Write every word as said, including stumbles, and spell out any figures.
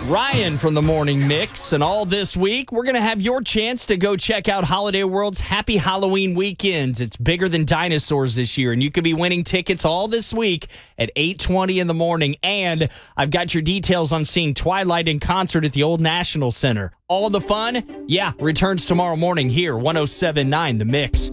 Ryan from the Morning Mix, and all this week, we're going to have your chance to go check out Holiday World's Happy Halloween Weekends. It's bigger than dinosaurs this year, and you could be winning tickets all this week at eight twenty in the morning. And I've got your details on seeing Twilight in concert at the Old National Center. All the fun, yeah, returns tomorrow morning here, one oh seven point nine The Mix.